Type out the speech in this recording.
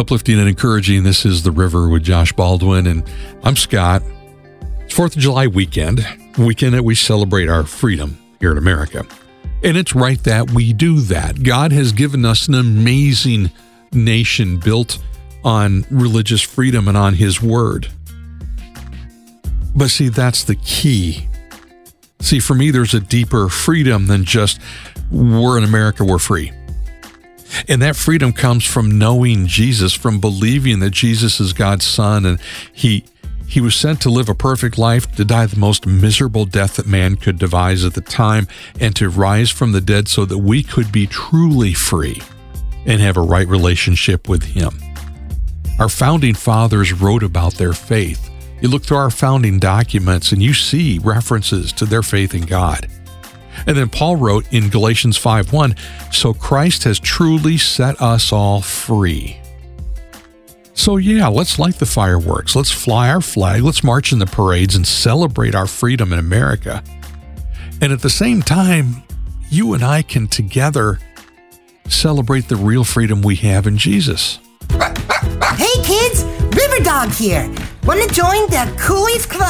Uplifting and encouraging. This is The River with Josh Baldwin, and I'm Scott. It's 4th of July weekend that we celebrate our freedom here in America. And it's right that we do that. God has given us an amazing nation built on religious freedom and on His Word. But see, that's the key. See, for me, there's a deeper freedom than just, we're in America, we're free. And that freedom comes from knowing Jesus, from believing that Jesus is God's Son, and He was sent to live a perfect life, to die the most miserable death that man could devise at the time, and to rise from the dead so that we could be truly free and have a right relationship with Him. Our founding fathers wrote about their faith. You look through our founding documents and you see references to their faith in God. And then Paul wrote in Galatians 5:1, so Christ has truly set us all free. So yeah, let's light the fireworks. Let's fly our flag. Let's march in the parades and celebrate our freedom in America. And at the same time, you and I can together celebrate the real freedom we have in Jesus. Hey kids, River Dog here. Want to join the Coolies Club?